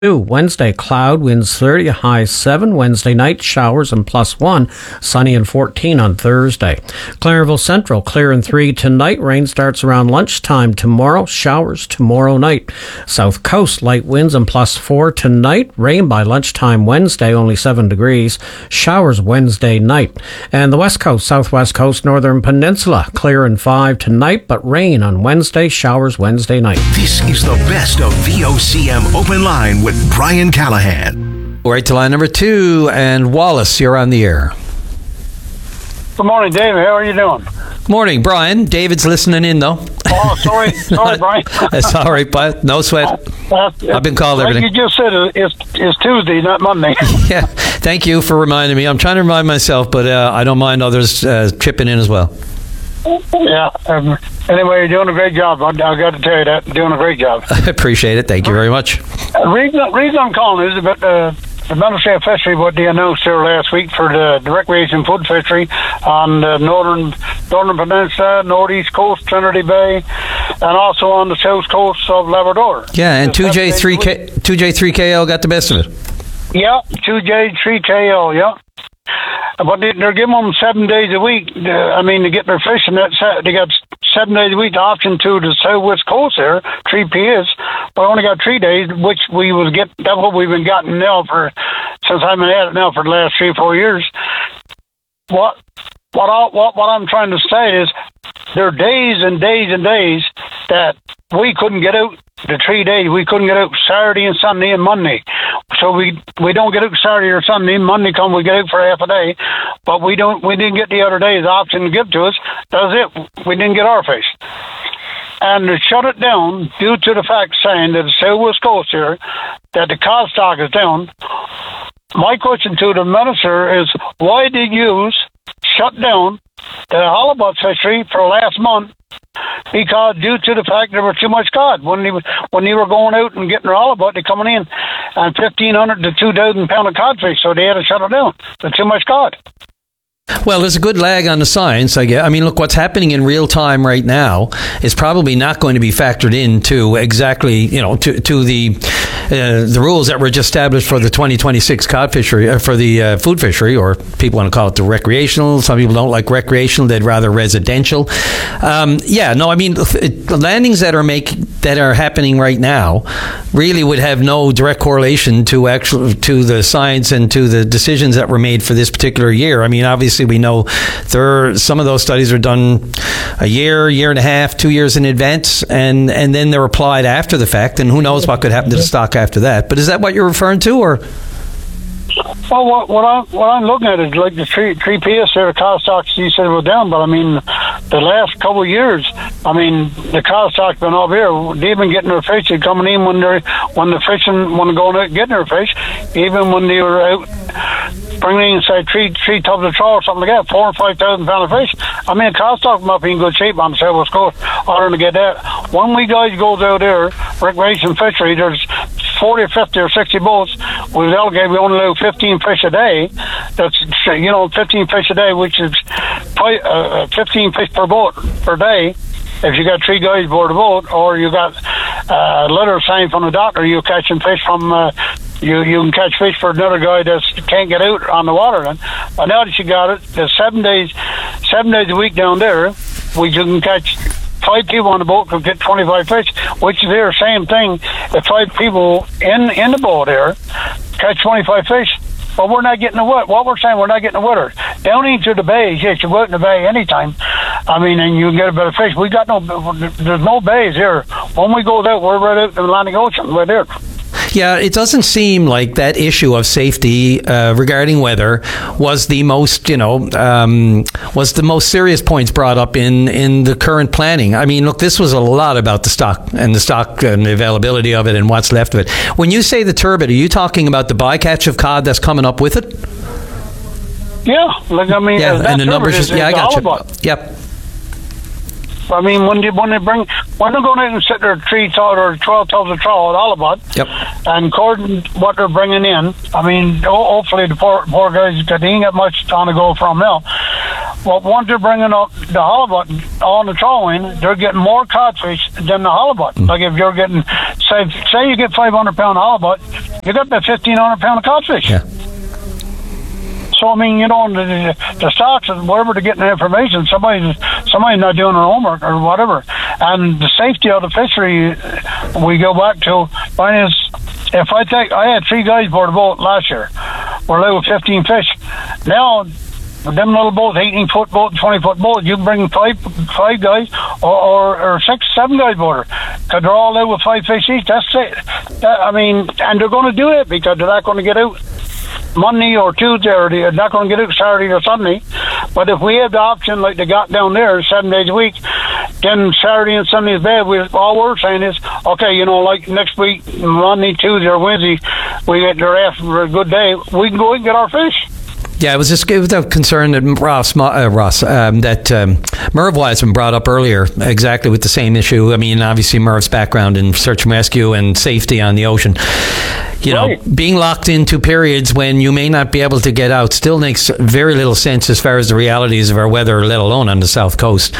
Wednesday, cloud, winds 30, high 7. Wednesday night, showers and +1. Sunny and 14 on Thursday. Clarenville Central, clear and 3 tonight. Rain starts around lunchtime tomorrow. Showers tomorrow night. South Coast, light winds and +4 tonight. Rain by lunchtime Wednesday, only 7 degrees. Showers Wednesday night. And the West Coast, Southwest Coast, Northern Peninsula, clear and 5 tonight, but rain on Wednesday. Showers Wednesday night. This is the best of VOCM Open Line with Brian Callahan. Right to line number 2, and Wallace, you're on the air. Good morning, David. How are you doing? Morning, Brian. David's listening in, though. Oh, sorry, Brian. That's all right, but no sweat. I've been called everything. Like you just said, it's Tuesday, not Monday. Yeah, thank you for reminding me. I'm trying to remind myself, but I don't mind others chipping in as well. Yeah. Anyway, you're doing a great job. I got to tell you that. You're doing a great job. I appreciate it. Thank you very much. Reason I'm calling is about the Meadowshaft fishery, what they announced there last week for the recreation food fishery on the northern peninsula, northeast coast, Trinity Bay, and also on the south coast of Labrador. Yeah, and 2J3KL got the best of it. Yeah, 2J3KL, yeah. But they're giving them 7 days a week. To get their fish, and they got 7 days a week. The option to the southwest coast there, 3 PS. But I only got 3 days, which we will get. That's what we've been getting now since I've been at it now for the last 3 or 4 years. What I'm trying to say is there are days and days and days that we couldn't get out. The 3 days we couldn't get out Saturday and Sunday and Monday, so we don't get out Saturday or Sunday. Monday come we get out for half a day, but we didn't get the other days option to give to us. That's it. We didn't get our fish, and they shut it down due to the fact saying that the southwest coast here that the cod stock is down. My question to the minister is, why did you shut down the halibut fishery for last month? Because due to the fact there was too much cod. When they were going out and getting their halibut, they coming in and 1,500 to 2,000 pound of codfish, so they had to shut it down. There's too much cod. Well, there's a good lag on the science, I guess. I mean, look, what's happening in real time right now is probably not going to be factored into exactly, to the rules that were just established for the 2026 cod fishery, for the food fishery, or people want to call it the recreational. Some people don't like recreational; they'd rather residential. The landings that are happening right now really would have no direct correlation to the science and to the decisions that were made for this particular year. I mean, obviously, we know some of those studies are done a year and a half, 2 years in advance, and then they're applied after the fact, and who knows what could happen to the stock after that. But is that what you're referring to, or? Well, what I'm looking at is like the 3 PS there, the cod stocks you said were down, but I mean, the last couple of years, the cod stock's been up here. They've been getting their fish. They're coming in when the fishing, when they're going out getting their fish, even when they were out bringing in, say, three tubs of trawl or something like that, 4,000 and 5,000 pound of fish. The cod stock must be in good shape on the southwest coast. Order to get that. When we guys goes out there, recreation fishery, there's 40 or 50 or 60 boats. With Alligator, we only allow 15 fish a day. That's 15 fish a day, which is 15 fish per boat per day. If you got 3 guys aboard the boat, or you got a letter signed from the doctor, you're catching fish from. You can catch fish for another guy that can't get out on the water. Then, but now that you got it, there's 7 days a week down there, you can catch 5 people on the boat could get 25 fish, which is the same thing. If 5 people in the boat there catch 25 fish, but we're not getting the wet. What we're saying, we're not getting the wetter. Down into the bays, yes, you go out in the bay anytime. And you can get a better fish. There's no bays here. When we go out, we're right out in the Atlantic Ocean, right there. Yeah, it doesn't seem like that issue of safety regarding weather was the most, serious points brought up in the current planning. I mean, look, this was a lot about the stock and the availability of it and what's left of it. When you say the turbot, are you talking about the bycatch of cod that's coming up with it? Yeah, and the numbers. Yeah, I got you. Yep. When they're going out and sit there 3 or 12 tubs of trawl at halibut, yep. And according to what they're bringing in, hopefully the poor guys, they ain't got much on the go from now. But once they're bringing up the halibut on the trawling, they're getting more codfish than the halibut. Like if you're getting say you get 500-pound halibut, you got that 1,500-pound of codfish. Yeah. So I mean, the stocks and wherever they're getting the information, somebody's not doing their homework or whatever. And the safety of the fishery, we go back to. Mine is, if I had 3 guys aboard the boat last year, we're allowed with 15 fish. Now, them little boats, 18-foot boat, 20-foot boat, you can bring five guys or 6, 7 guys aboard her, because they're all out with 5 fish each. That's it. And they're going to do it because they're not going to get out Monday or Tuesday, or they're not going to get out Saturday or Sunday. But if we have the option like they got down there 7 days a week, then Saturday and Sunday is bad. All we're saying is, okay, like next week, Monday, Tuesday, or Wednesday, we get their after a good day, we can go and get our fish. Yeah, it was just without concern that Merv Wiseman brought up earlier, exactly with the same issue. I mean, obviously Merv's background in search and rescue and safety on the ocean. You know, being locked into periods when you may not be able to get out still makes very little sense as far as the realities of our weather, let alone on the South Coast.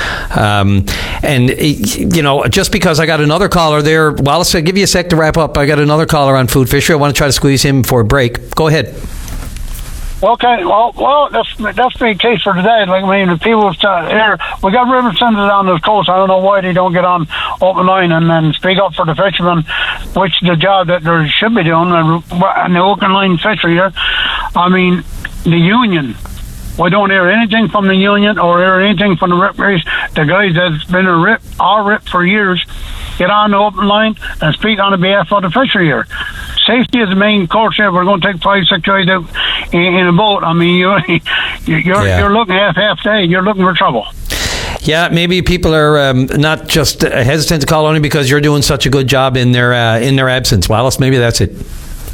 Just because I got another caller there, Wallace, I'll give you a sec to wrap up. I got another caller on food fishery. I want to try to squeeze him before a break. Go ahead. Okay, well, that's the case for today. Like, I mean, the people here, we got river centers on the coast. I don't know why they don't get on open line and then speak up for the fishermen, which the job that they should be doing, and the open line fishery here. I mean, the union. We don't hear anything from the union or hear anything from the rip race. The guys that's been our rip for years get on the open line and speak on the behalf of the fishery here. Safety is the main course here. We're going to take 5, 6 guys out in a boat. I mean, you're looking half day. You're looking for trouble. Yeah, maybe people are not just hesitant to call only because you're doing such a good job in their absence. Wallace, maybe that's it.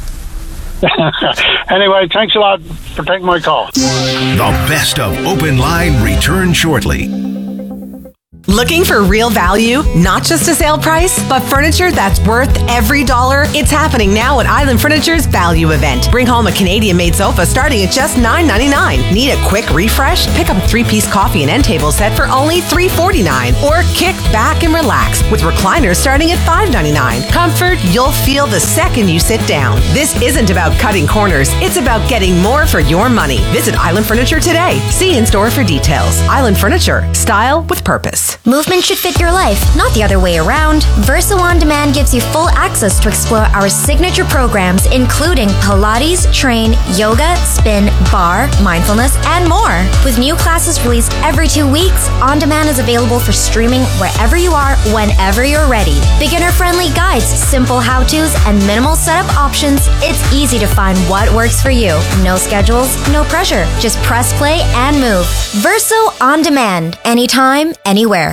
Anyway, thanks a lot for taking my call. The best of Open Line returns shortly. Looking for real value? Not just a sale price, but furniture that's worth every dollar? It's happening now at Island Furniture's Value Event. Bring home a Canadian-made sofa starting at just $9.99. Need a quick refresh? Pick up a 3-piece coffee and end table set for only $3.49. Or kick back and relax with recliners starting at $5.99. Comfort you'll feel the second you sit down. This isn't about cutting corners. It's about getting more for your money. Visit Island Furniture today. See in-store for details. Island Furniture. Style with purpose. Movement should fit your life, not the other way around. Verso On Demand gives you full access to explore our signature programs, including Pilates, Train, Yoga, Spin, Bar, Mindfulness, and more. With new classes released every 2 weeks, On Demand is available for streaming wherever you are, whenever you're ready. Beginner-friendly guides, simple how-tos, and minimal setup options. It's easy to find what works for you. No schedules, no pressure. Just press play and move. Verso On Demand. Anytime, anywhere.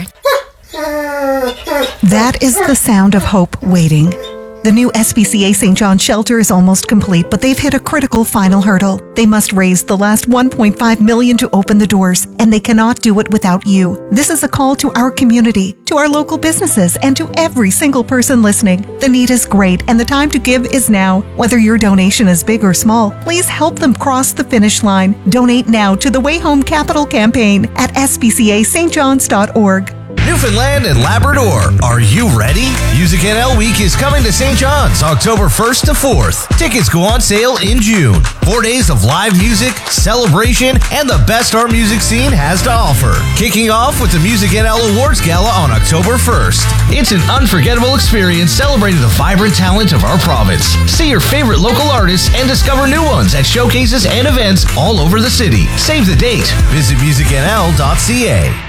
That is the sound of hope waiting. The new SPCA St. John shelter is almost complete, but they've hit a critical final hurdle. They must raise the last $1.5 million to open the doors, and they cannot do it without you. This is a call to our community, to our local businesses, and to every single person listening. The need is great, and the time to give is now. Whether your donation is big or small, please help them cross the finish line. Donate now to the Way Home Capital campaign at spcastjohns.org. Newfoundland and Labrador, are you ready? Music NL Week is coming to St. John's October 1st to 4th. Tickets go on sale in June. 4 days of live music, celebration, and the best our music scene has to offer. Kicking off with the Music NL Awards Gala on October 1st. It's an unforgettable experience celebrating the vibrant talent of our province. See your favorite local artists and discover new ones at showcases and events all over the city. Save the date. Visit musicnl.ca.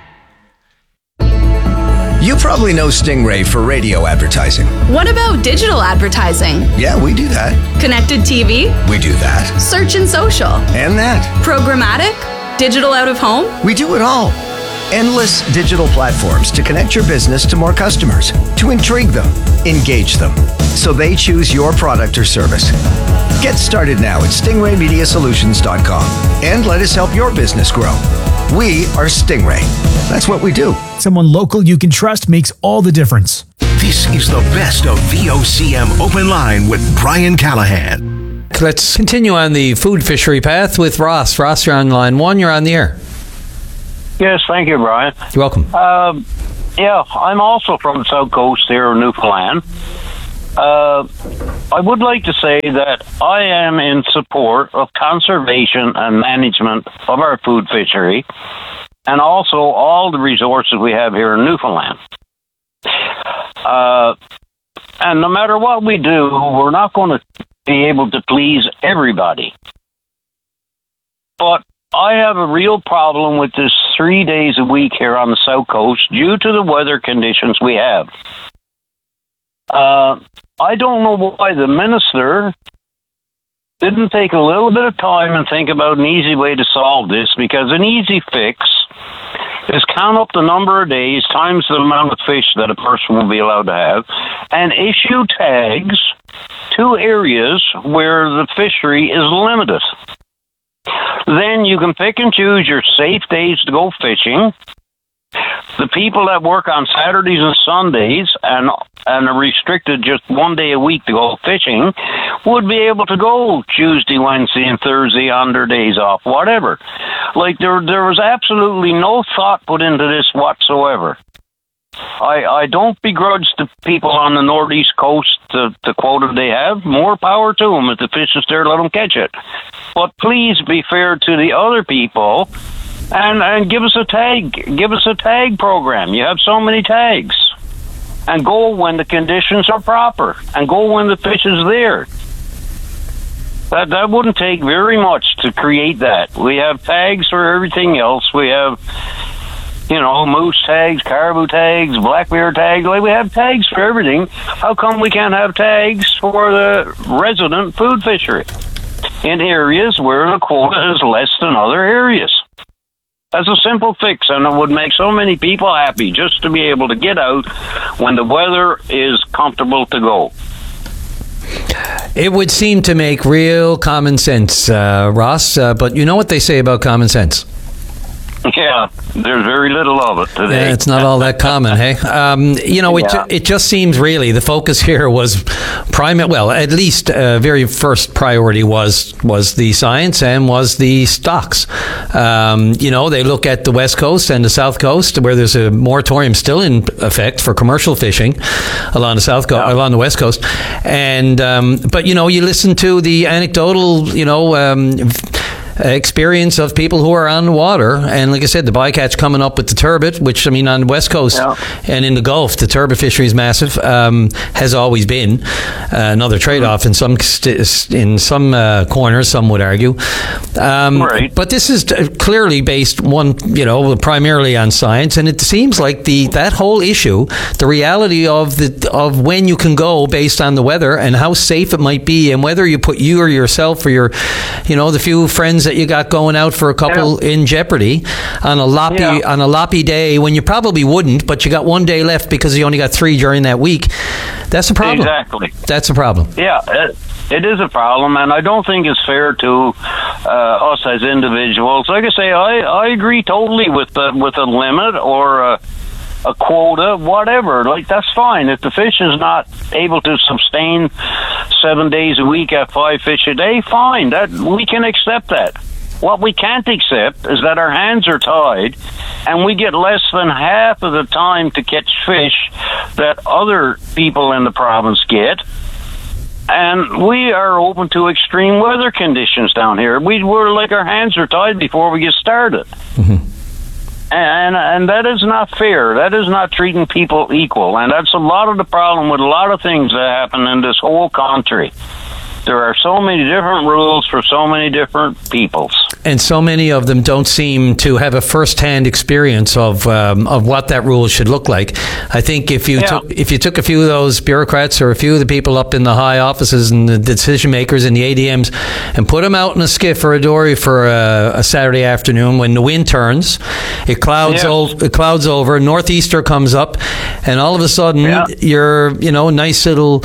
You probably know Stingray for radio advertising. What about digital advertising? Yeah, we do that. Connected TV? We do that. Search and social? And that. Programmatic? Digital out of home? We do it all. Endless digital platforms to connect your business to more customers, to intrigue them, engage them, so they choose your product or service. Get started now at stingraymediasolutions.com and let us help your business grow. We are Stingray. That's what we do. Someone local you can trust makes all the difference. This is the best of VOCM Open Line with Brian Callahan. Let's continue on the food fishery path with Ross. Ross, you're on line 1. You're on the air. Yes, thank you, Brian. You're welcome. Yeah, I'm also from the South Coast here in Newfoundland. I would like to say that I am in support of conservation and management of our food fishery, and also all the resources we have here in Newfoundland. And no matter what we do, we're not going to be able to please everybody. But I have a real problem with this 3 days a week here on the South Coast due to the weather conditions we have. I don't know why the minister didn't take a little bit of time and think about an easy way to solve this, because an easy fix is count up the number of days times the amount of fish that a person will be allowed to have and issue tags to areas where the fishery is limited. Then you can pick and choose your safe days to go fishing. The people that work on Saturdays and Sundays and are restricted just 1 day a week to go fishing would be able to go Tuesday, Wednesday, and Thursday on their days off, whatever. Like, there was absolutely no thought put into this whatsoever. I don't begrudge the people on the northeast coast the quota they have. More power to them. If the fish is there, let them catch it. But please be fair to the other people and give us a tag. Give us a tag program. You have so many tags. And go when the conditions are proper. And go when the fish is there. That wouldn't take very much to create that. We have tags for everything else. We have, moose tags, caribou tags, black bear tags. Like, we have tags for everything. How come we can't have tags for the resident food fishery in areas where the quota is less than other areas? That's a simple fix, and it would make so many people happy just to be able to get out when the weather is comfortable to go. It would seem to make real common sense, Ross, but you know what they say about common sense? Yeah, there's very little of it today. Yeah, it's not all that common, hey? It just seems really the focus here was at least very first priority was the science and was the stocks. They look at the West Coast and the South Coast, where there's a moratorium still in effect for commercial fishing along the West Coast. And but you listen to the anecdotal, experience of people who are on the water, and like I said, the bycatch coming up with the turbot, which on the West Coast and in the Gulf, the turbot fishery is massive, has always been another trade-off in some corners, some would argue. Right. But this is clearly based primarily on science, and it seems like that whole issue, the reality of when you can go based on the weather and how safe it might be, and whether you put you or yourself or your the few friends that you got going out for a couple in jeopardy on a loppy day when you probably wouldn't, but you got 1 day left because you only got 3 during that week. That's a problem. Exactly. That's a problem. Yeah, it is a problem, and I don't think it's fair to us as individuals. Like I say, I agree totally with a limit or a quota, whatever. Like, that's fine. If the fish is not able to sustain 7 days a week at 5 fish a day, fine. That we can accept that. What we can't accept is that our hands are tied and we get less than half of the time to catch fish that other people in the province get. And we are open to extreme weather conditions down here. We're like our hands are tied before we get started. Mm-hmm. And that is not fair. That is not treating people equal. And that's a lot of the problem with a lot of things that happen in this whole country. There are so many different rules for so many different peoples. And so many of them don't seem to have a first-hand experience of what that rule should look like. I think if you took a few of those bureaucrats or a few of the people up in the high offices and the decision makers in the ADMs and put them out in a skiff or a dory for a Saturday afternoon when the wind turns, it clouds over, northeaster comes up, and all of a sudden your nice little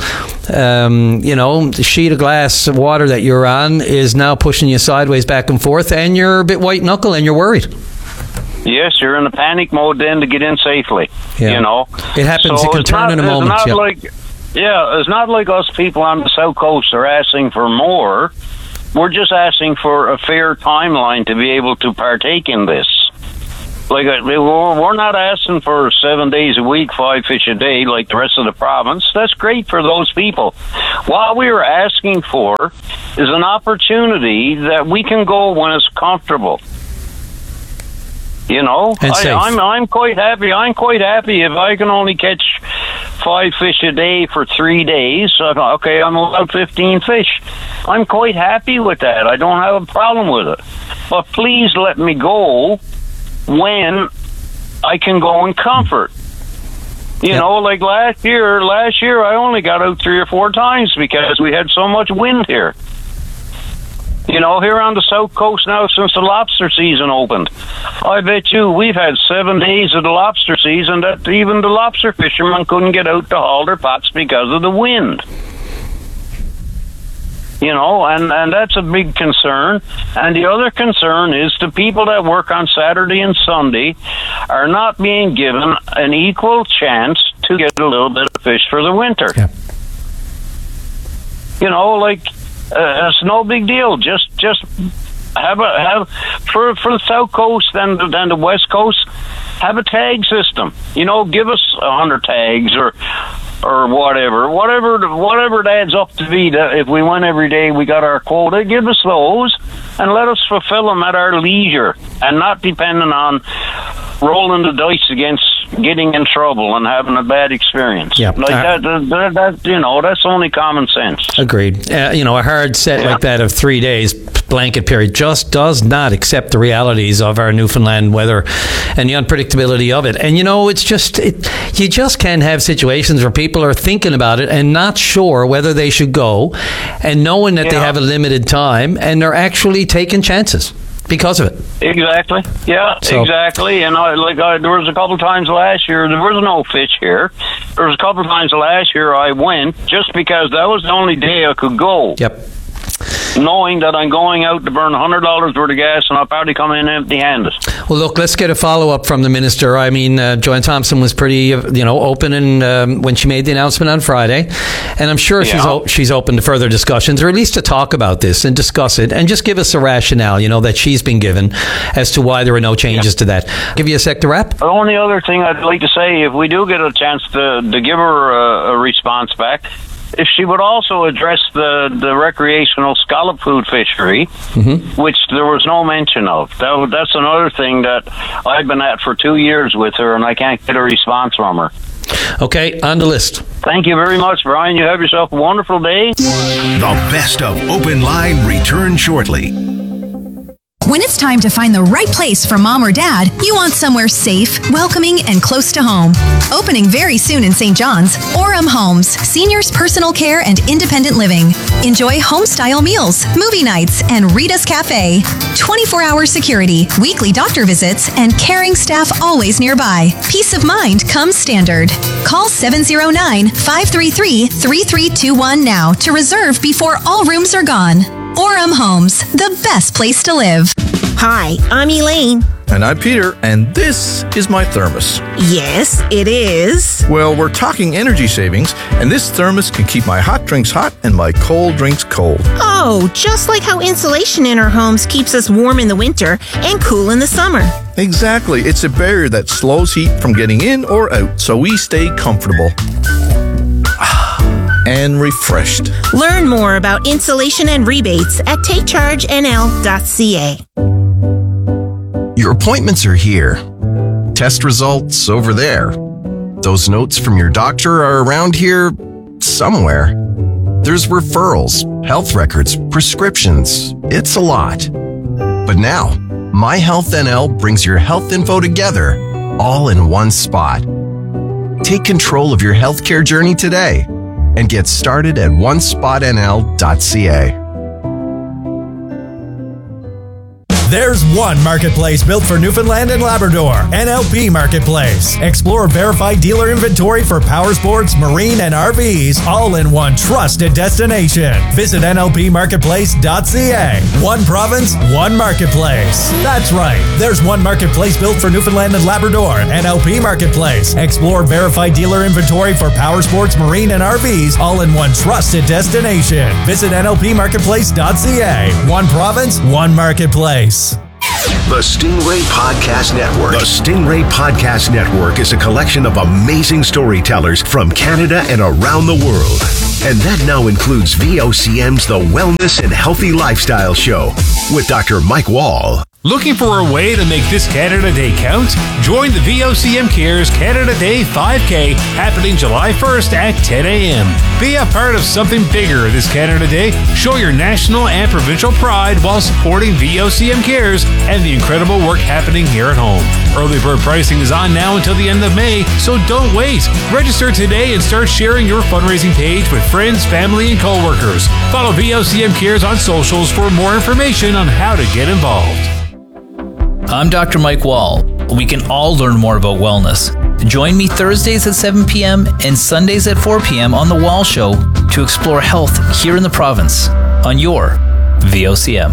sheet of glass of water that you're on is now pushing you sideways back and forth, and you're a bit white knuckle and you're worried. Yes, you're in a panic mode then to get in safely. Yeah. It happens. It can turn in a moment. It's not like us people on the South Coast are asking for more. We're just asking for a fair timeline to be able to partake in this. Like, we're not asking for 7 days a week, 5 fish a day, like the rest of the province. That's great for those people. What we are asking for is an opportunity that we can go when it's comfortable. You know, I'm quite happy. I'm quite happy if I can only catch 5 fish a day for 3 days. Okay, I'm allowed 15 fish. I'm quite happy with that. I don't have a problem with it. But please let me go when I can go in comfort. You know, like last year I only got out 3 or 4 times because we had so much wind here. You know, here on the south coast now since the lobster season opened. I bet you we've had 7 days of the lobster season that even the lobster fishermen couldn't get out to haul their pots because of the wind. You know, and that's a big concern. And the other concern is the people that work on Saturday and Sunday are not being given an equal chance to get a little bit of fish for the winter. Yeah. You know, like, it's no big deal. Just have for the South Coast and the West Coast, have a tag system. You know, give us 100 tags or whatever it adds up to be. That if we win every day, we got our quota. Give us those and let us fulfill them at our leisure and not depending on rolling the dice against getting in trouble and having a bad experience. Yeah. Like that, you know, that's only common sense. Agreed. You know, a hard set like that of 3 days blanket period just does not accept the realities of our Newfoundland weather and the unpredictability of it. And, you know, it's just, you just can't have situations where people are thinking about it and not sure whether they should go and knowing that they have a limited time and they're actually taking chances because of it. Exactly. Yeah, so, exactly. And there was a couple times last year, there was no fish here. There was a couple times last year I went just because that was the only day I could go. Yep. Knowing that I'm going out to burn $100 worth of gas and I'll probably come in empty-handed. Well, look, let's get a follow-up from the minister. I mean, Joanne Thompson was pretty, open and when she made the announcement on Friday, and I'm sure she's open to further discussions, or at least to talk about this and discuss it, and just give us a rationale, that she's been given as to why there are no changes to that. Give you a sec to wrap. The only other thing I'd like to say, if we do get a chance to give her a response back, if she would also address the recreational scallop food fishery, which there was no mention of. That's another thing that I've been at for 2 years with her, and I can't get a response from her. Okay, on the list. Thank you very much, Brian. You have yourself a wonderful day. The best of Open Line returns shortly. When it's time to find the right place for mom or dad, you want somewhere safe, welcoming, and close to home. Opening very soon in St. John's, Orem Homes, seniors personal care and independent living. Enjoy home-style meals, movie nights, and Rita's Cafe. 24-hour security, weekly doctor visits, and caring staff always nearby. Peace of mind comes standard. Call 709-533-3321 now to reserve before all rooms are gone. Orem Homes, the best place to live. Hi, I'm Elaine. And I'm Peter, and this is my thermos. Yes, it is. Well, we're talking energy savings, and this thermos can keep my hot drinks hot and my cold drinks cold. Oh, just like how insulation in our homes keeps us warm in the winter and cool in the summer. Exactly. It's a barrier that slows heat from getting in or out, so we stay comfortable and refreshed. Learn more about insulation and rebates at takechargenl.ca. Your appointments are here. Test results over there. Those notes from your doctor are around here somewhere. There's referrals, health records, prescriptions. It's a lot. But now, My Health NL brings your health info together, all in one spot. Take control of your healthcare journey today and get started at onespotnl.ca. There's one marketplace built for Newfoundland and Labrador, NLP Marketplace. Explore verified dealer inventory for power sports, marine, and RVs, all in one trusted destination. Visit nlpmarketplace.ca. One province, one marketplace. That's right. There's one marketplace built for Newfoundland and Labrador, NLP Marketplace. Explore verified dealer inventory for power sports, marine, and RVs, all in one trusted destination. Visit nlpmarketplace.ca. One province, one marketplace. The Stingray Podcast Network. The Stingray Podcast Network is a collection of amazing storytellers from Canada and around the world. And that now includes VOCM's The Wellness and Healthy Lifestyle Show with Dr. Mike Wall. Looking for a way to make this Canada Day count? Join the VOCM Cares Canada Day 5K happening July 1st at 10 a.m. Be a part of something bigger this Canada Day. Show your national and provincial pride while supporting VOCM Cares and the incredible work happening here at home. Early bird pricing is on now until the end of May, so don't wait. Register today and start sharing your fundraising page with friends, family, and coworkers. Follow VOCM Cares on socials for more information on how to get involved. I'm Dr. Mike Wall. We can all learn more about wellness. Join me Thursdays at 7 p.m. and Sundays at 4 p.m. on The Wall Show to explore health here in the province on your VOCM.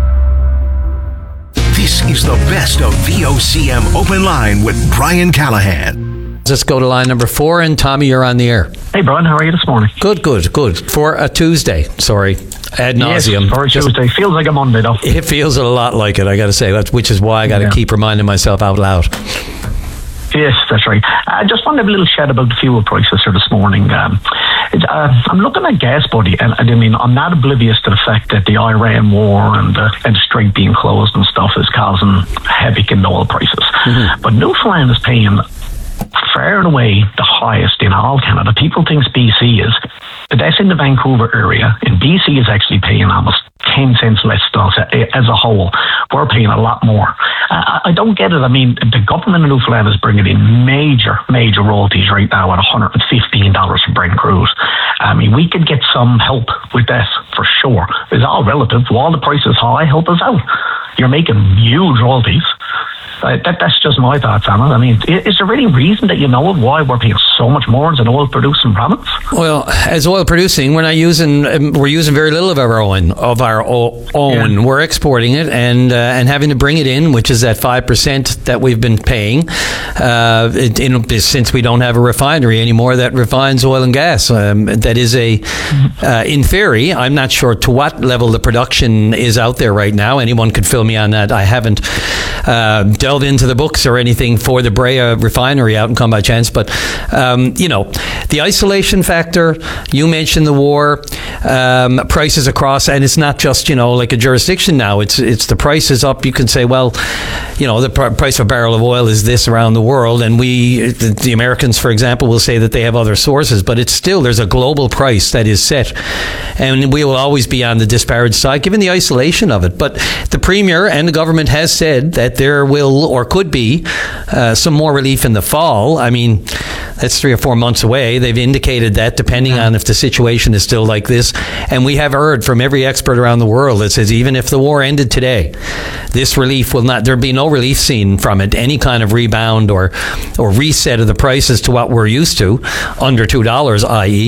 This is the best of VOCM Open Line with Brian Callahan. Let's go to line number 4, and Tommy, you're on the air. Hey, Brian, how are you this morning? Good. For a Tuesday, sorry. Ad nauseum. Yes, for a Tuesday. Feels like a Monday, though. It feels a lot like it, I got to say, which is why I got to keep reminding myself out loud. Yes, that's right. I just wanted to have a little chat about the fuel prices here this morning. I'm looking at gas, buddy, and I mean, I'm not oblivious to the fact that the Iran war and the Strait being closed and stuff is causing havoc in the oil prices. Mm-hmm. But Newfoundland is paying far and away the highest in all Canada. People think BC is, but that's in the Vancouver area, and BC is actually paying almost 10 cents less than us as a whole. We're paying a lot more. I don't get it. I mean, the government of Newfoundland is bringing in major royalties right now at $115 for Brent crude. I mean, we could get some help with that for sure. It's all relative. While the price is high, help us out. You're making huge royalties. That's just my thoughts on it. I mean, is there any reason that you know of why we're paying so much more as an oil-producing province? Well, as oil-producing, we're using very little of our own. Yeah. We're exporting it and having to bring it in, which is that 5% that we've been paying. Since we don't have a refinery anymore that refines oil and gas, that is in theory. I'm not sure to what level the production is out there right now. Anyone could fill me on that. I haven't delve into the books or anything for the Brea refinery out in Come by Chance, but the isolation factor, you mentioned the war, prices across, and it's not just like a jurisdiction now, it's the prices up. You can say, well, the price of a barrel of oil is this around the world, and the Americans, for example, will say that they have other sources, but it's still, there's a global price that is set, and we will always be on the disparaged side given the isolation of it. But the Premier and the government has said that there will or could be some more relief in the fall. I mean, that's 3 or 4 months away. They've indicated that, depending on if the situation is still like this. And we have heard from every expert around the world that says even if the war ended today, this relief will not, there'll be no relief seen from it, any kind of rebound or reset of the prices to what we're used to, under $2,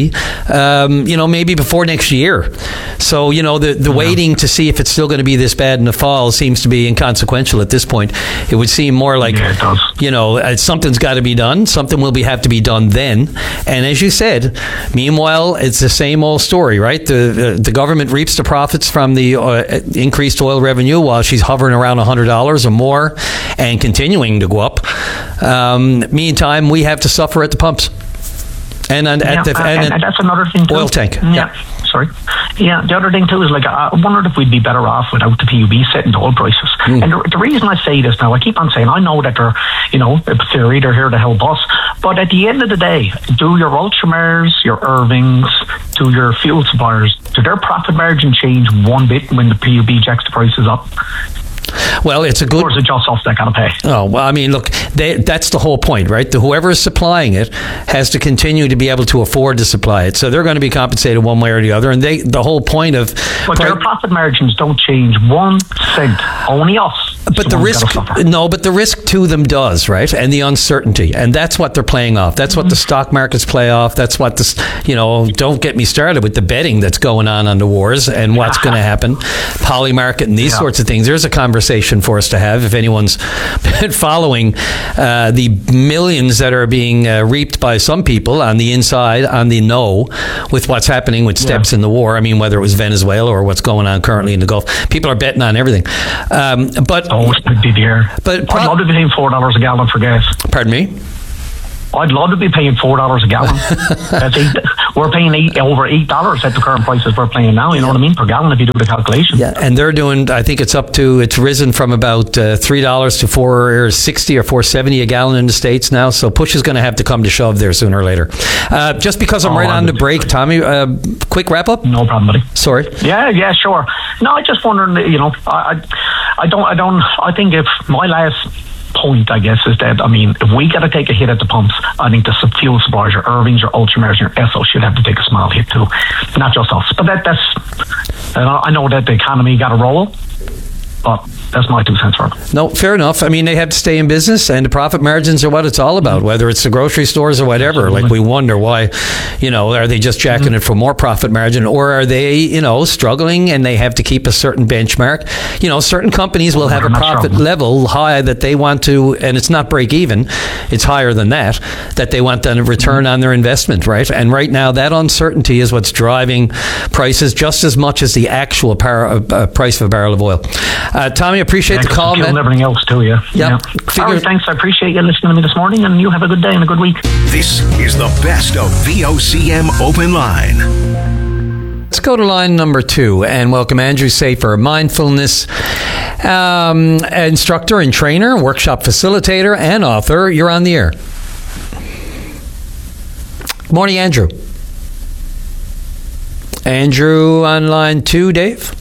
i.e., maybe before next year. So, the waiting to see if it's still going to be this bad in the fall seems to be inconsequential at this point. It would seem more like, something's got to be done. Something will have to be done then. And as you said, meanwhile, it's the same old story, right? The government reaps the profits from the increased oil revenue while she's hovering around $100 or more and continuing to go up. Meantime, we have to suffer at the pumps. And that's another thing too. Oil tank. Yeah. Sorry. Yeah, the other thing too is I wondered if we'd be better off without the PUB setting the oil prices. And the reason I say this now, I keep on saying, I know that they're either here to help us, but at the end of the day, do your Ultramars, your Irvings, do your fuel suppliers, do their profit margin change one bit when the PUB jacks the prices up? Well, it's a good... Or is it just us that got to pay? Oh, well, I mean, look, that's the whole point, right? Whoever is supplying it has to continue to be able to afford to supply it. So they're going to be compensated one way or the other. And the whole point of... But their profit margins don't change 1 cent. Only us. But the risk to them does, right? And the uncertainty. And that's what they're playing off. That's what the stock markets play off. That's what don't get me started with the betting that's going on the wars and what's going to happen. Polymarket and these sorts of things. There's a conversation for us to have if anyone's been following the millions that are being reaped by some people on the inside, on the with what's happening with steps in the war. I mean, whether it was Venezuela or what's going on currently in the Gulf. People are betting on everything. But Oh, it's pretty dear. But I'd love to be paying $4 a gallon for gas. Pardon me? I'd love to be paying $4 a gallon. That's we're paying over $8 at the current prices we're paying now. You know what I mean, per gallon if you do the calculation. Yeah, and they're doing. I think it's risen from about $3 to $4.60 or $4.70 a gallon in the States now. So push is going to have to come to shove there sooner or later. Just because I'm right on the break, Tommy. Quick wrap up. No problem, buddy. Sorry. Yeah, sure. No, I just wondering. I think if my last point, I guess, is that, I mean, if we got to take a hit at the pumps, I think the fuel suppliers, your Irvings, your Ultramars, your Esso should have to take a small hit too, not just us. But that's, I know that the economy got to roll, but that's my 2 cents for it. No, fair enough. I mean, they have to stay in business, and the profit margins are what it's all about, whether it's the grocery stores or whatever. Like, we wonder why, are they just jacking it for more profit margin, or are they, struggling and they have to keep a certain benchmark? Certain companies will have a profit level high that they want to, and it's not break even, it's higher than that they want to return on their investment, right? And right now, that uncertainty is what's driving prices just as much as the actual price of a barrel of oil. Tommy, appreciate the call, man. And everything else too, yeah. Yep. All right, thanks. I appreciate you listening to me this morning, and you have a good day and a good week. This is the best of VOCM Open Line. Let's go to line number 2 and welcome Andrew Safer, mindfulness instructor and trainer, workshop facilitator, and author. You're on the air. Morning, Andrew. Andrew on line 2, Dave?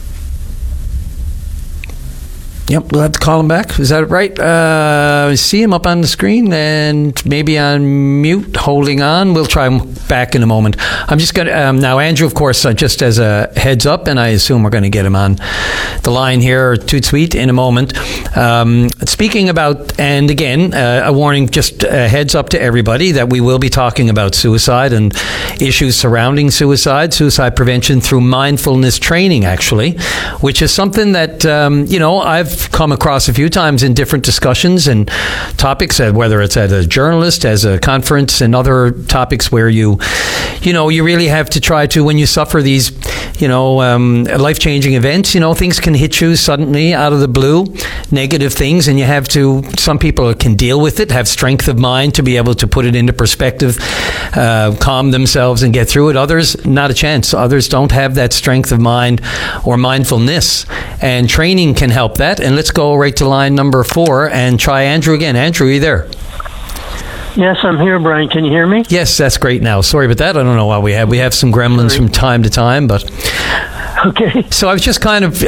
Yep, we'll have to call him back. Is that right? I see him up on the screen and maybe on mute, holding on. We'll try him back in a moment. I'm just going to... now, Andrew, of course, just as a heads up, and I assume we're going to get him on the line here, toot sweet, in a moment. Speaking about, and again, a warning, just a heads up to everybody that we will be talking about suicide and issues surrounding suicide prevention through mindfulness training, actually, which is something that, I've come across a few times in different discussions and topics, whether it's at a journalist, as a conference, and other topics where you really have to try to, when you suffer these, life-changing events, things can hit you suddenly out of the blue, negative things, and you have to, some people can deal with it, have strength of mind to be able to put it into perspective, calm themselves and get through it. Others, not a chance. Others don't have that strength of mind or mindfulness, and training can help that. And let's go right to line number 4 and try Andrew again. Andrew, are you there? Yes, I'm here, Brian. Can you hear me? Yes, that's great now. Sorry about that. I don't know why we have some gremlins from time to time, but... Okay. So I was just kind of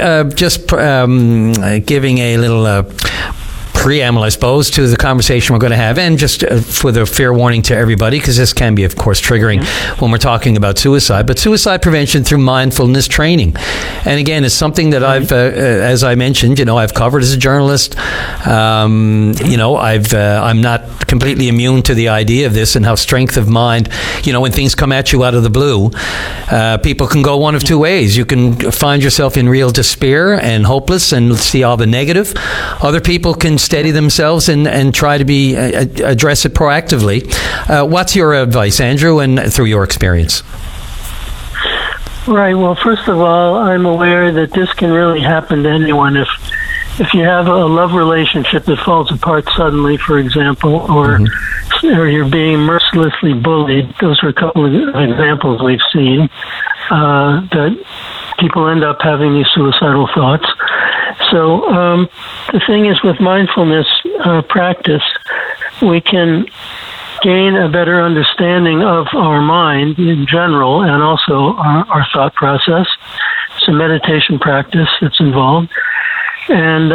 giving a little... preamble, I suppose, to the conversation we're going to have, and just with a fair warning to everybody, because this can be, of course, triggering when we're talking about suicide, but suicide prevention through mindfulness training. And again, it's something that I've, as I mentioned, I've covered as a journalist. I'm not completely immune to the idea of this and how strength of mind, when things come at you out of the blue, people can go one of two ways. You can find yourself in real despair and hopeless and see all the negative. Other people can steady themselves and try to address it proactively. What's your advice, Andrew, and through your experience? Right. Well, first of all, I'm aware that this can really happen to anyone. If you have a love relationship that falls apart suddenly, for example, or you're being mercilessly bullied, those are a couple of examples we've seen, that people end up having these suicidal thoughts. So the thing is, with mindfulness practice, we can gain a better understanding of our mind in general, and also our thought process. It's a meditation practice that's involved. And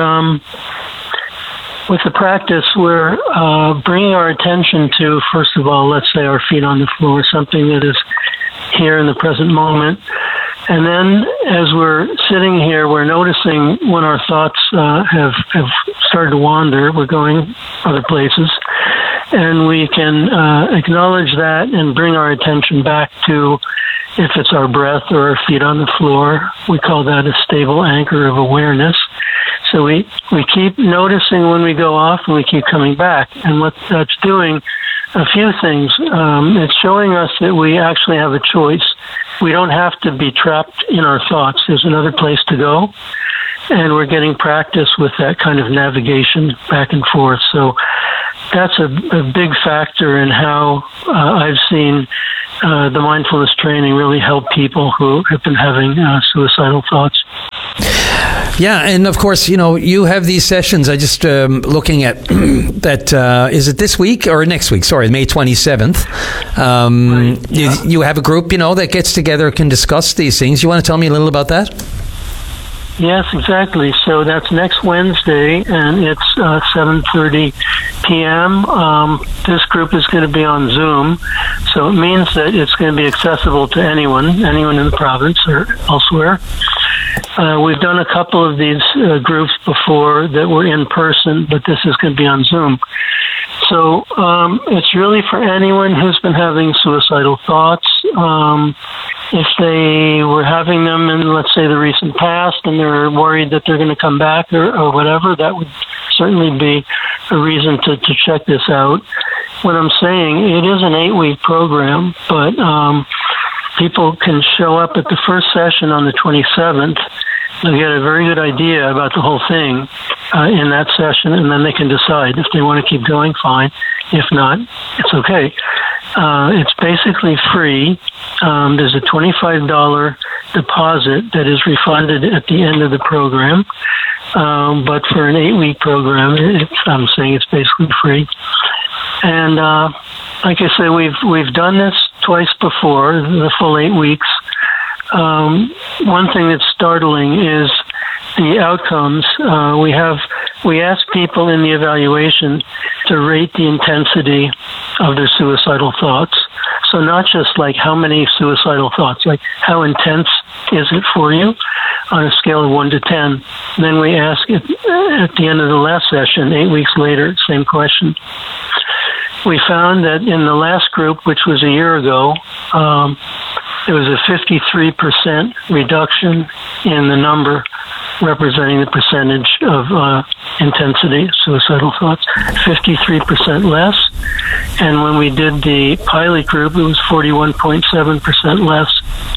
with the practice, we're bringing our attention to, first of all, let's say our feet on the floor, something that is here in the present moment. And then as we're sitting here, we're noticing when our thoughts have started to wander, we're going other places. And we can acknowledge that and bring our attention back to, if it's our breath or our feet on the floor, we call that a stable anchor of awareness. So we keep noticing when we go off, and we keep coming back. And what that's doing, a few things. It's showing us that we actually have a choice. We don't have to be trapped in our thoughts. There's another place to go. and we're getting practice with that kind of navigation back and forth. So that's a big factor in how I've seen the mindfulness training really help people who have been having suicidal thoughts. Yeah, and of course, you have these sessions. I just looking at that. Is it this week or next week? Sorry, May 27th. Right, yeah. You have a group, that gets together, can discuss these things. You want to tell me a little about that? Yes, exactly. So that's next Wednesday, and it's 7:30 p.m. This group is going to be on Zoom, so it means that it's going to be accessible to anyone in the province or elsewhere. We've done a couple of these groups before that were in person, but this is going to be on Zoom. So it's really for anyone who's been having suicidal thoughts. If they were having them in, let's say, the recent past, and they're worried that they're going to come back or whatever, that would certainly be a reason to check this out. What I'm saying, it is an 8-week program, but people can show up at the first session on the 27th. They'll get a very good idea about the whole thing in that session, and then they can decide if they want to keep going, fine. If not, it's okay. It's basically free. There's a $25 deposit that is refunded at the end of the program. But for an 8-week program, I'm saying it's basically free. And like I say, we've done this twice before, the full 8 weeks. One thing that's startling is the outcomes. We ask people in the evaluation to rate the intensity of their suicidal thoughts. So not just like how many suicidal thoughts, like how intense is it for you on a scale of 1 to 10. Then we ask at the end of the last session, 8 weeks later, same question. We found that in the last group, which was a year ago, there was a 53% reduction in the number representing the percentage of intensity, suicidal thoughts, 53% less. And when we did the pilot group, it was 41.7% less.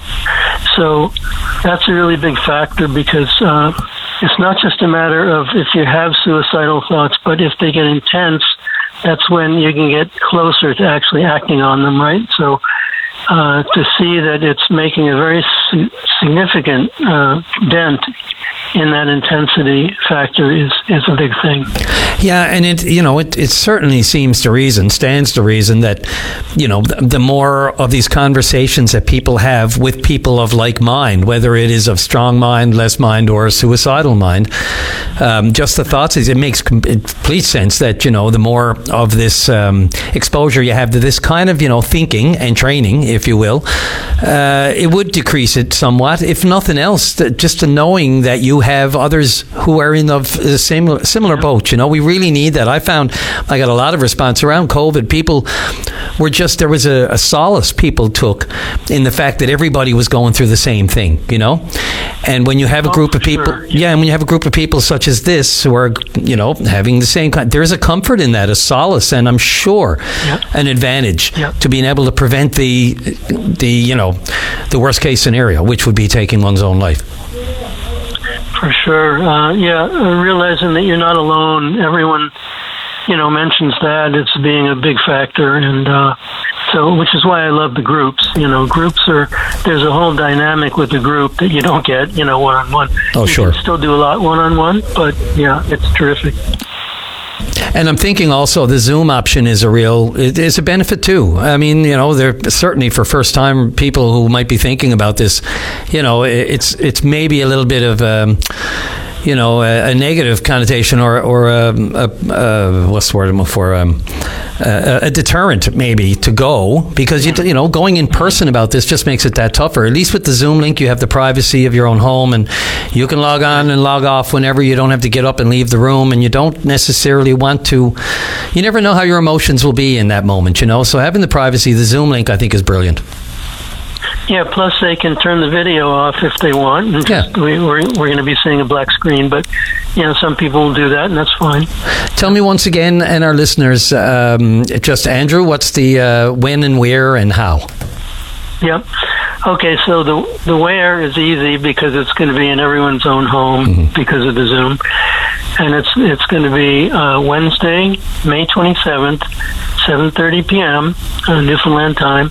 So that's a really big factor because it's not just a matter of if you have suicidal thoughts, but if they get intense, that's when you can get closer to actually acting on them, right? So to see that it's making a very significant dent in that intensity factor is a big thing. Yeah, and it certainly stands to reason that, the more of these conversations that people have with people of like mind, whether it is of strong mind, less mind, or a suicidal mind, just the thoughts, it makes complete sense that, the more of this exposure you have to this kind of, thinking and training, if you will, it would decrease it somewhat, if nothing else, just to knowing that you have others who are in the similar boat. We really need that. I found I got a lot of response around COVID. People were there was a solace people took in the fact that everybody was going through the same thing, and when you have a group of people, and when you have a group of people such as this who are, having the same kind, there's a comfort in that, a solace, and I'm sure an advantage to being able to prevent the worst case scenario, which would be taking one's own life. For sure. Realizing that you're not alone. Everyone, mentions that it's being a big factor. And so, which is why I love the groups. There's a whole dynamic with the group that you don't get, one-on-one. Oh, sure. You can still do a lot one-on-one, but it's terrific. And I'm thinking also the Zoom option is a benefit too. I mean, they're certainly for first time people who might be thinking about this, it's maybe a little bit of a negative connotation or what's the word I'm looking for? A deterrent maybe to go, because going in person about this just makes it that tougher. At least with the Zoom link, you have the privacy of your own home, and you can log on and log off whenever. You don't have to get up and leave the room, and you don't necessarily want to. You never know how your emotions will be in that moment, So having the privacy, the Zoom link, I think is brilliant. Yeah, plus they can turn the video off if they want. And we're going to be seeing a black screen, but some people will do that, and that's fine. Tell me once again, and our listeners, just Andrew, what's the when and where and how? Yep. Okay, so the where is easy because it's going to be in everyone's own home because of the Zoom, and it's going to be Wednesday, May 27th, 7:30 p.m. Newfoundland time.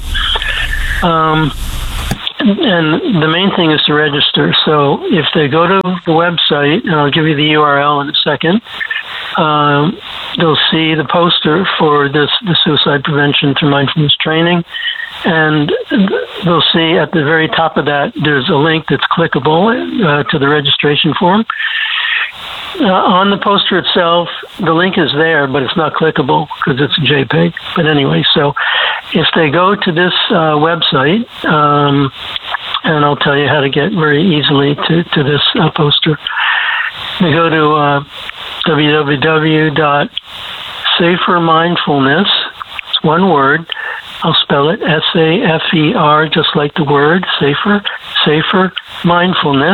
And the main thing is to register. So if they go to the website, and I'll give you the URL in a second, they'll see the poster for the suicide prevention through mindfulness training. And they'll see at the very top of that, there's a link that's clickable to the registration form. On the poster itself, the link is there, but it's not clickable because it's a JPEG. But anyway, so if they go to this website, and I'll tell you how to get very easily to this poster, they go to www.safermindfulness, it's one word, I'll spell it SAFER, just like the word, safer mindfulness,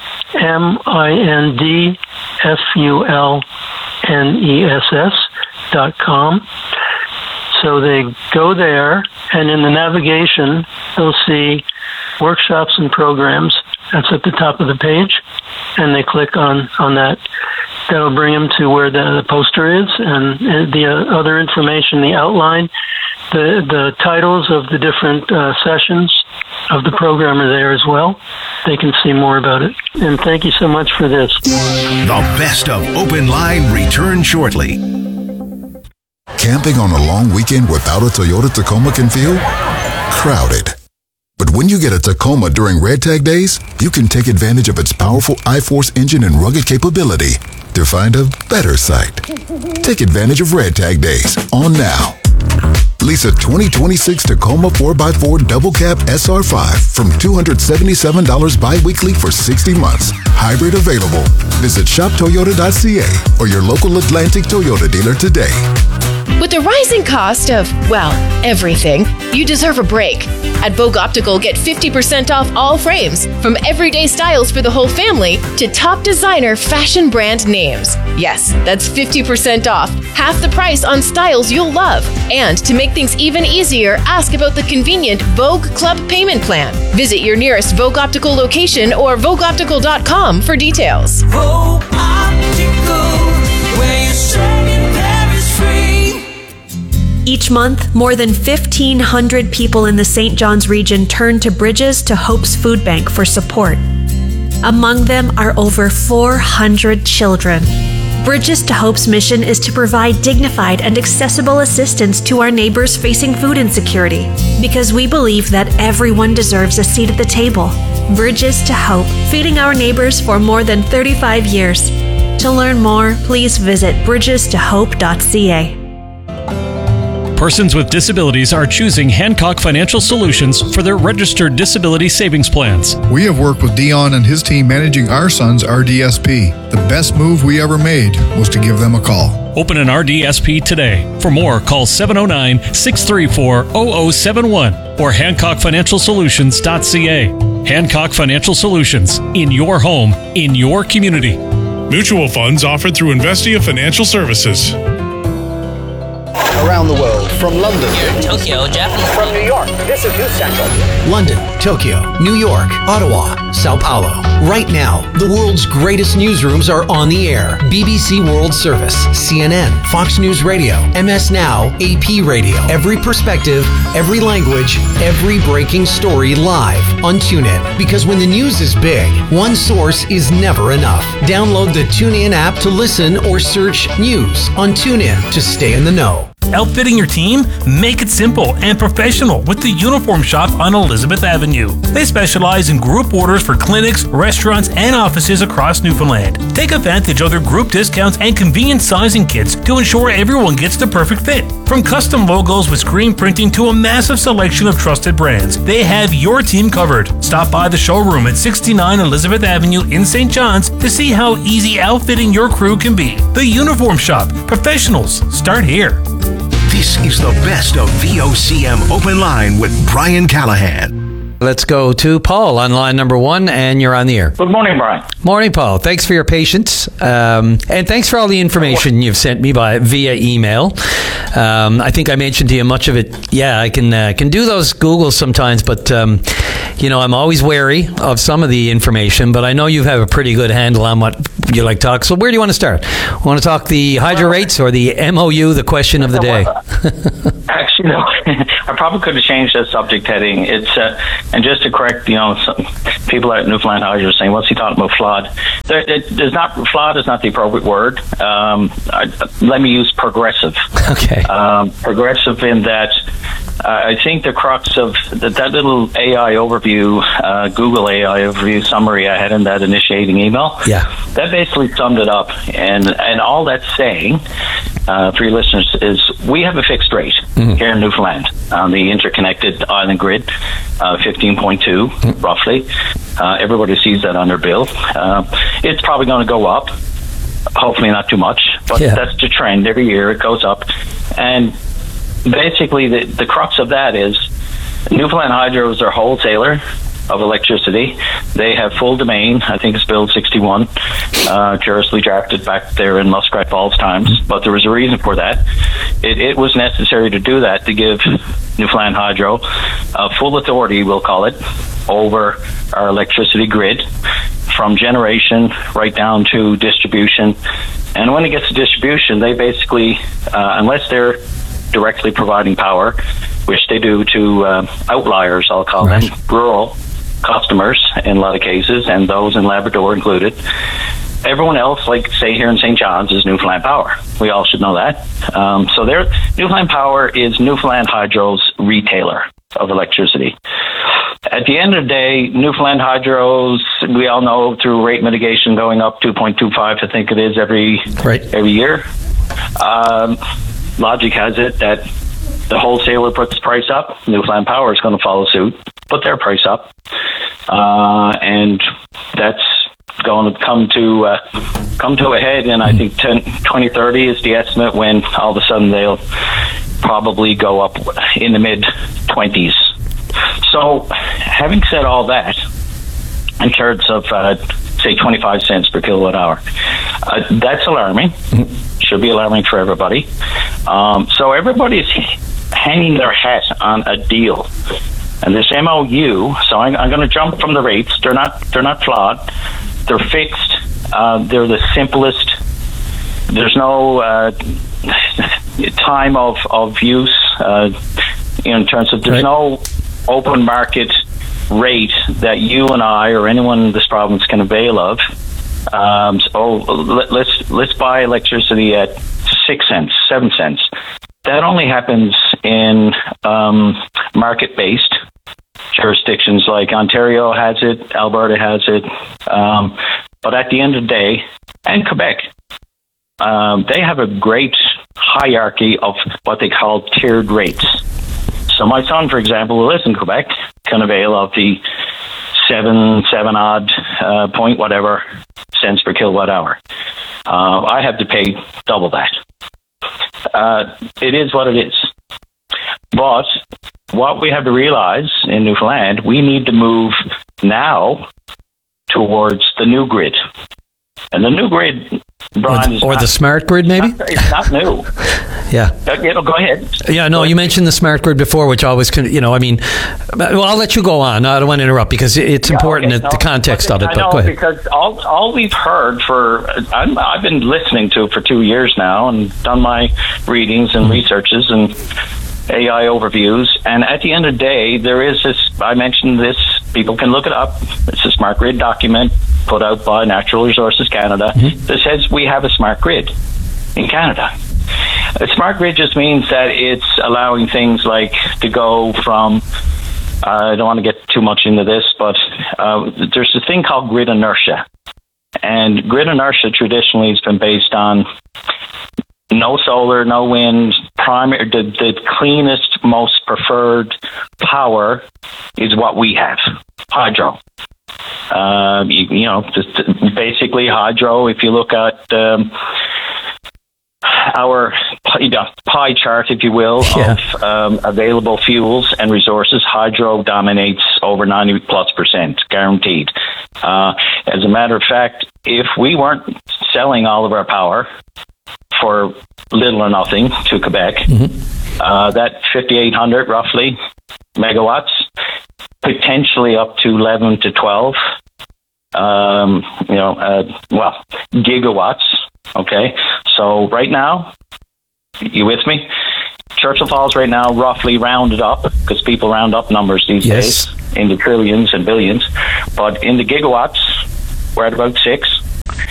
mindfulness.com. So they go there, and in the navigation, they'll see workshops and programs. That's at the top of the page, and they click on that. That'll bring them to where the poster is, and the other information, the outline, the titles of the different sessions of the program are there as well. They can see more about it. And thank you so much for this. The best of Open Line return shortly. Camping on a long weekend without a Toyota Tacoma can feel crowded. But when you get a Tacoma during Red Tag Days, you can take advantage of its powerful iForce engine and rugged capability to find a better site. Take advantage of Red Tag Days on now. Lease a 2026 Tacoma 4x4 double cab SR5 from $277 bi-weekly for 60 months. Hybrid available. Visit shoptoyota.ca or your local Atlantic Toyota dealer today. With the rising cost of, well, everything, you deserve a break. At Vogue Optical, get 50% off all frames, from everyday styles for the whole family to top designer fashion brand names. Yes, that's 50% off, half the price on styles you'll love. And to make things even easier, ask about the convenient Vogue Club payment plan. Visit your nearest Vogue Optical location or VogueOptical.com for details. Vogue Optical, where you shopping there is free. Each month, more than 1,500 people in the St. John's region turn to Bridges to Hope's Food Bank for support. Among them are over 400 children. Bridges to Hope's mission is to provide dignified and accessible assistance to our neighbors facing food insecurity, because we believe that everyone deserves a seat at the table. Bridges to Hope, feeding our neighbors for more than 35 years. To learn more, please visit bridgestohope.ca. Persons with disabilities are choosing Hancock Financial Solutions for their registered disability savings plans. We have worked with Dion and his team managing our son's RDSP. The best move we ever made was to give them a call. Open an RDSP today. For more, call 709-634-0071 or HancockFinancialSolutions.ca. Hancock Financial Solutions, in your home, in your community. Mutual funds offered through Investia Financial Services. Around the world, from London, here in Tokyo, Japan, from New York, this is News Central. London, Tokyo, New York, Ottawa, Sao Paulo. Right now, the world's greatest newsrooms are on the air. BBC World Service, CNN, Fox News Radio, MS Now, AP Radio. Every perspective, every language, every breaking story live on TuneIn. Because when the news is big, one source is never enough. Download the TuneIn app to listen or search news on TuneIn to stay in the know. Outfitting your team? Make it simple and professional with the Uniform Shop on Elizabeth Avenue. They specialize in group orders for clinics, restaurants, and offices across Newfoundland. Take advantage of their group discounts and convenient sizing kits to ensure everyone gets the perfect fit. From custom logos with screen printing to a massive selection of trusted brands, they have your team covered. Stop by the showroom at 69 Elizabeth Avenue in St. John's to see how easy outfitting your crew can be. The Uniform Shop. Professionals start here. This is the best of VOCM Open Line with Brian Callahan. Let's go to Paul on line number 1, and you're on the air. Good morning, Brian. Morning, Paul. Thanks for your patience, and thanks for all the information you've sent me via email. I think I mentioned to you much of it. Yeah, I can do those Googles sometimes, but I'm always wary of some of the information. But I know you have a pretty good handle on what you like to talk. So where do you want to start? Want to talk the hydro rates or the MOU, the question of the day? Actually, no. I probably could have changed that subject heading. It's and just to correct, some people at Newfoundland Hydro are saying, "What's he talking about? Flawed?" Flawed is not the appropriate word. Let me use progressive. Okay. Progressive in that. I think the crux of that little AI overview, Google AI overview summary I had in that initiating email, that basically summed it up. And all that's saying, for your listeners, is we have a fixed rate here in Newfoundland on the interconnected island grid, 15.2 roughly. Everybody sees that on their bill. It's probably going to go up. Hopefully not too much, but that's the trend. Every year it goes up. And basically, the crux of that is Newfoundland Hydro is our wholesaler of electricity. They have full domain. I think it's Bill 61, curiously drafted back there in Muskrat Falls times. But there was a reason for that. It was necessary to do that to give Newfoundland Hydro full authority, we'll call it, over our electricity grid from generation right down to distribution. And when it gets to distribution, they basically, unless they're directly providing power, which they do to outliers, I'll call them, rural customers in a lot of cases, and those in Labrador included. Everyone else, like say here in St. John's, is Newfoundland Power. We all should know that. So Newfoundland Power is Newfoundland Hydro's retailer of electricity. At the end of the day, Newfoundland Hydro's, we all know through rate mitigation going up 2.25, I think it is, every year. Logic has it that the wholesaler puts the price up, Newfoundland Power is going to follow suit, put their price up, and that's going to come to a head. And I think 2030 is the estimate when all of a sudden they'll probably go up in the mid-20s. So, having said all that, in terms of say 25 cents per kilowatt hour, that's alarming. Should be alarming for everybody. So everybody's hanging their hat on a deal, and this MOU. So I'm going to jump from the rates. They're not flawed. They're fixed. They're the simplest. There's no time of use in terms of there's no open market rate that you and I or anyone in this province can avail of. Let's buy electricity at 6 cents, 7 cents. That only happens in market-based jurisdictions like Ontario has it, Alberta has it, but at the end of the day, and Quebec, they have a great hierarchy of what they call tiered rates. So my son, for example, who lives in Quebec, can avail of the 7 odd point whatever cents per kilowatt hour. I have to pay double that. It is what it is. But what we have to realize in Newfoundland, we need to move now towards the new grid. And the new grid, Brian, or the smart grid, maybe? It's not new. Yeah. Go ahead. Yeah, no, you mentioned the smart grid before, which always, well, I'll let you go on. I don't want to interrupt because it's important, the context of it, but go ahead. Because all we've heard I've been listening to for 2 years now and done my readings and researches and AI overviews, and at the end of the day, there is this, I mentioned this, people can look it up, it's a smart grid document put out by Natural Resources Canada that says we have a smart grid in Canada. A smart grid just means that it's allowing things like to go from, I don't want to get too much into this, but there's a thing called grid inertia. And grid inertia traditionally has been based on no solar, no wind, the cleanest, most preferred power is what we have, hydro. Basically hydro, if you look at our pie chart, if you will, of available fuels and resources, hydro dominates over 90+%, guaranteed. As a matter of fact, if we weren't selling all of our power for little or nothing to Quebec, that 5,800 roughly megawatts, potentially up to 11 to 12, gigawatts. Okay, so right now, you with me? Churchill Falls right now, roughly rounded up, because people round up numbers these days into trillions and billions, but in the gigawatts, we're at about 6.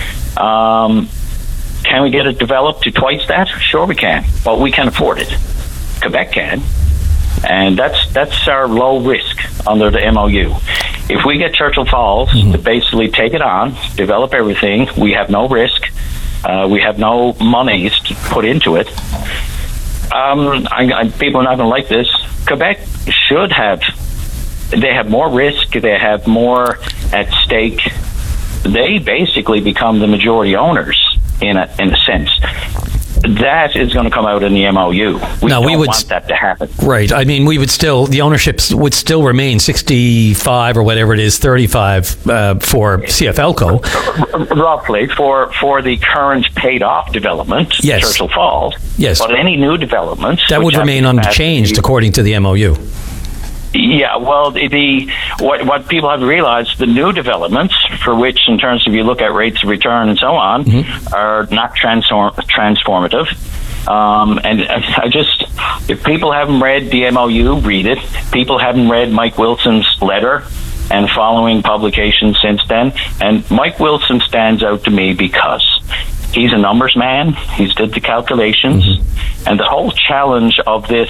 Can we get it developed to twice that? Sure we can, but we can afford it. Quebec can, and that's our low risk under the MOU. If we get Churchill Falls to basically take it on, develop everything, we have no risk. We have no monies to put into it. People are not going to like this. Quebec should have. They have more risk. They have more at stake. They basically become the majority owners in a sense. That is going to come out in the MOU. We would want that to happen. Right. I mean, the ownership would still remain 65 or whatever it is, 35 for CFLCO. Roughly, for the current paid-off development, Churchill Falls. Yes. But any new developments... That would remain unchanged according to the MOU. Yeah, well, what people have to realize, the new developments, for which, in terms of you look at rates of return and so on, are not transformative. And if people haven't read the MOU, read it. People haven't read Mike Wilson's letter and following publications since then. And Mike Wilson stands out to me because he's a numbers man. He's did the calculations. And the whole challenge of this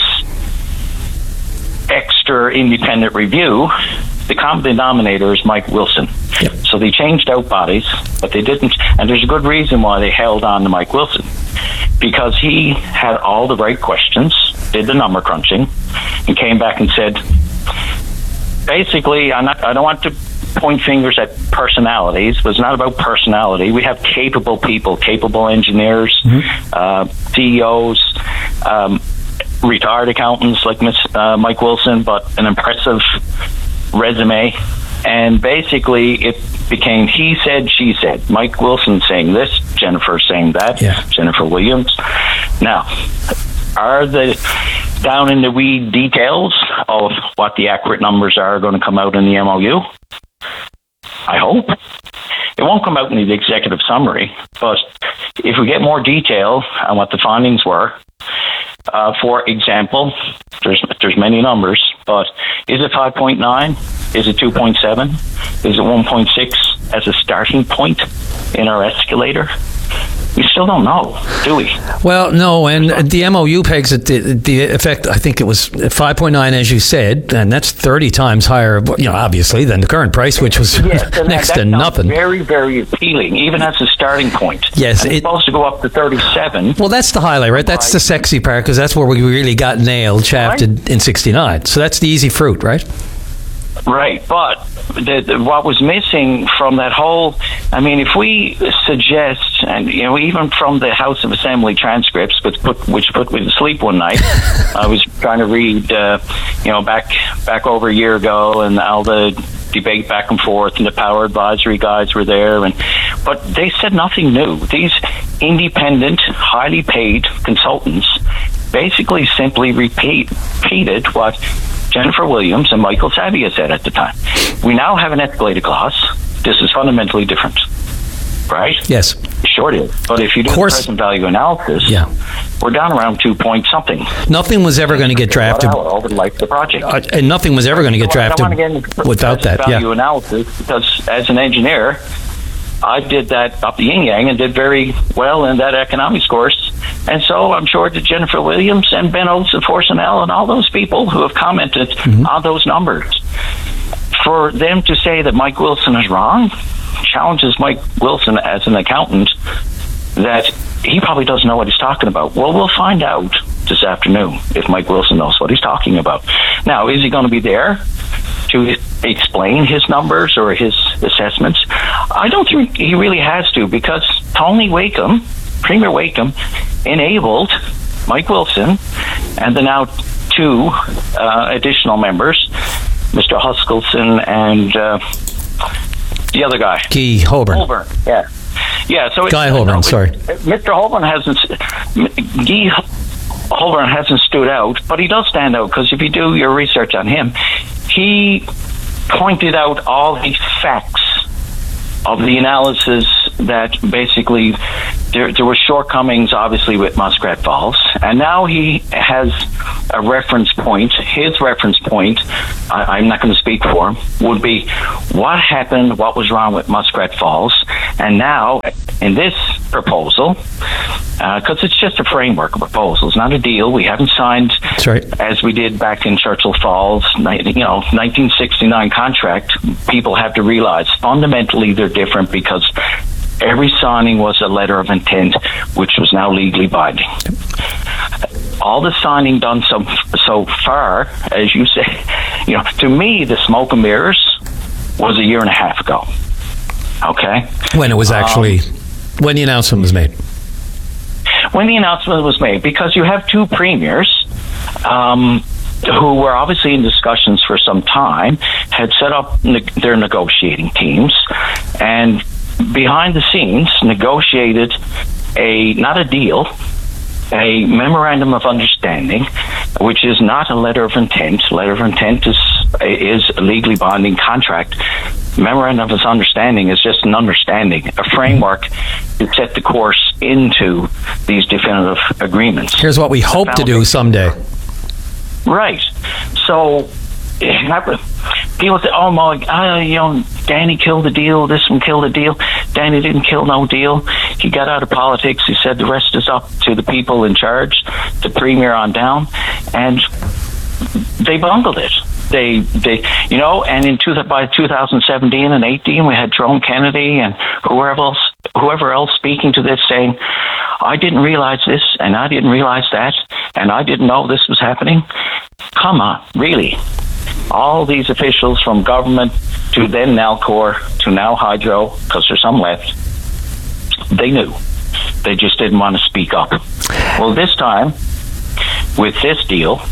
extra independent review, the common denominator is Mike Wilson. So they changed out bodies, but they didn't, and there's a good reason why they held on to Mike Wilson, because he had all the right questions, did the number crunching, and came back and said, basically, I don't want to point fingers at personalities, but it's not about personality. We have capable people, capable engineers, CEOs, retired accountants like Mike Wilson, but an impressive resume. And basically, it became he said, she said. Mike Wilson saying this, Jennifer saying that, Jennifer Williams. Now, are the down in the weed details of what the accurate numbers are going to come out in the MOU? I hope. It won't come out in the executive summary, but if we get more detail on what the findings were, for example, there's many numbers, but is it 5.9? Is it 2.7? Is it 1.6 as a starting point in our escalator? We still don't know, do we? Well, no, and the MOU pegs at the effect, I think it was 5.9, as you said, and that's 30 times higher, obviously, than the current price, which was next to nothing. Very, very appealing, even as a starting point. Yes. It's supposed to go up to 37. Well, that's the highlight, right? That's the sexy part, because that's where we really got nailed, shafted in 69. So that's the easy fruit, right? Right, but what was missing from that whole, if we suggest, and even from the House of Assembly transcripts, which put me to sleep one night, I was trying to read, back over a year ago, and all the debate back and forth, and the power advisory guys were there, but they said nothing new. These independent, highly paid consultants basically simply repeated what Jennifer Williams and Michael Savia said at the time. We now have an escalated clause. This is fundamentally different, right? Yes. Sure it is. But if you do the present value analysis, we're down around 2 point something. Nothing was ever going to get drafted over the life of the project. And nothing was ever going to get drafted without that. Value analysis, because as an engineer, I did that up the yin-yang and did very well in that economics course. And so I'm sure that Jennifer Williams and Ben Olsen, Forsenel, and all those people who have commented on those numbers, for them to say that Mike Wilson is wrong, challenges Mike Wilson as an accountant that he probably doesn't know what he's talking about. Well, we'll find out this afternoon if Mike Wilson knows what he's talking about. Now, is he going to be there to explain his numbers or his assessments? I don't think he really has to, because Tony Wakeham Premier Wakeham enabled Mike Wilson and the now two additional members, Mr. Huskelson and the other guy, Guy Holborn. Yeah. So Guy Holborn. Sorry, Mr. Holborn Guy Holborn hasn't stood out, but he does stand out because if you do your research on him, he pointed out all the facts of the analysis that basically there were shortcomings, obviously, with Muskrat Falls, and now he has a reference point. His reference point, I'm not going to speak for him, would be what happened, what was wrong with Muskrat Falls, and now in this proposal, because it's just a framework of proposals, not a deal. We haven't signed, that's right, as we did back in Churchill Falls, 1969 contract. People have to realize fundamentally they're different because every signing was a letter of intent, which was now legally binding. All the signing done so far, as you say, to me, the smoke and mirrors was a year and a half ago. Okay, when it was actually when the announcement was made. When the announcement was made, because you have two premiers who were obviously in discussions for some time, had set up their negotiating teams, and behind the scenes negotiated not a deal, a memorandum of understanding, which is not a letter of intent. Letter of intent is a legally binding contract. Memorandum of understanding is just an understanding, a framework to set the course into these definitive agreements. Here's what we hope to do someday. Right. So people say, "Oh my, Danny killed the deal. This one killed the deal." Danny didn't kill no deal. He got out of politics. He said the rest is up to the people in charge, the premier on down, and they bungled it. They and by 2017 and 18, we had Jerome Kennedy and whoever else speaking to this saying, "I didn't realize this, and I didn't realize that, and I didn't know this was happening." Come on, really? All these officials from government to then Nalcor to now Hydro, because there's some left, they knew. They just didn't want to speak up. Well, this time, with this deal,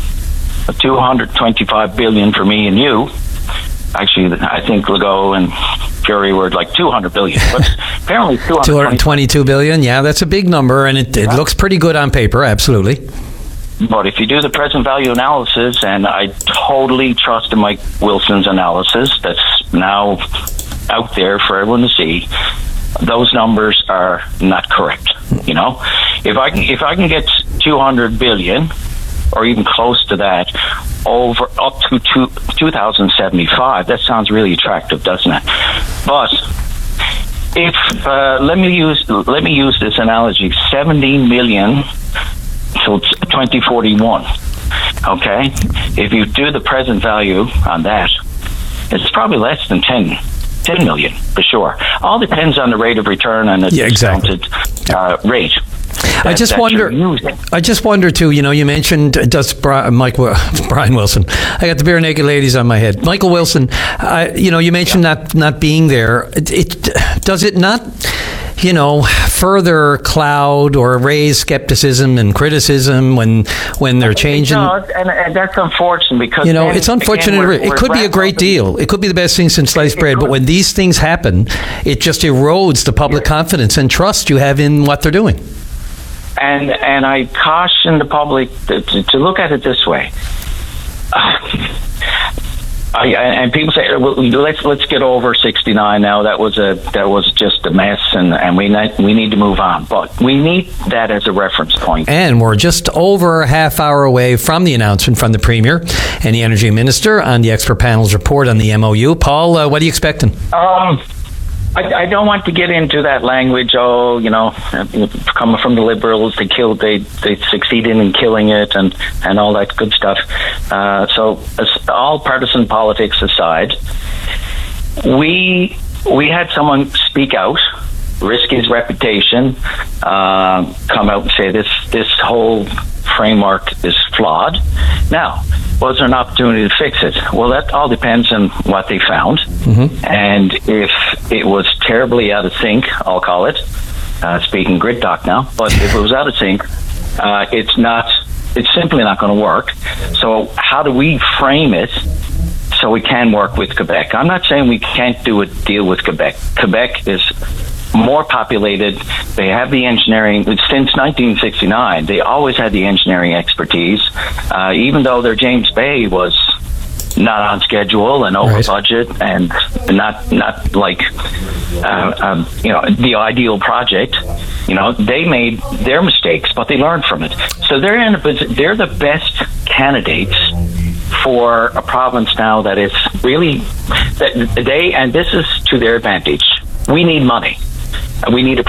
$225 billion for me and you. Actually, I think Legault and Fury were like $200 billion, but apparently $222 billion. Yeah, that's a big number, and it looks pretty good on paper. Absolutely. But if you do the present value analysis, and I totally trust in Mike Wilson's analysis, that's now out there for everyone to see, those numbers are not correct. If I can get $200 billion. Or even close to that, up to 2075. That sounds really attractive, doesn't it? But if let me use this analogy: 17 million till 2041. Okay, if you do the present value on that, it's probably less than 10 million for sure. All depends on the rate of return and the discounted rate. I just wonder too. You mentioned Brian Wilson. I got the Bare Naked Ladies on my head. Michael Wilson. You mentioned not being there. Does it not, further cloud or raise skepticism and criticism when they're changing? No, and that's unfortunate because it's unfortunate. Again, it could be a great deal. It could be the best thing since sliced bread. But when these things happen, it just erodes the public confidence and trust you have in what they're doing. And I caution the public to look at it this way. And people say, well, let's get over 69 now. That was just a mess, and we need to move on. But we need that as a reference point. And we're just over a half hour away from the announcement from the Premier and the Energy Minister on the expert panel's report on the MOU. Paul, what are you expecting? I don't want to get into that language. Coming from the Liberals, they succeeded in killing it and all that good stuff. So, all partisan politics aside, we had someone speak out, risk his reputation, come out and say this whole framework is flawed. Now, was there an opportunity to fix it? Well, that all depends on what they found. Mm-hmm. And if it was terribly out of sync, I'll call it, speaking grid talk now, but if it was out of sync, it's simply not going to work. So how do we frame it so we can work with Quebec? I'm not saying we can't do a deal with Quebec. Quebec is more populated. They have the engineering. Since 1969, they always had the engineering expertise, even though their James Bay was not on schedule and over budget and not like the ideal project. They made their mistakes, but they learned from it. So they're the best candidates for a province now that is really and this is to their advantage. We need money. We need a